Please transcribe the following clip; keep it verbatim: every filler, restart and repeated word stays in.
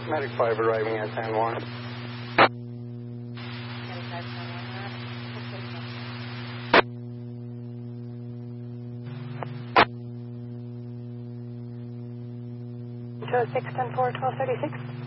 Medic five arriving at San Juan. two oh six, ten four, twelve thirty-six.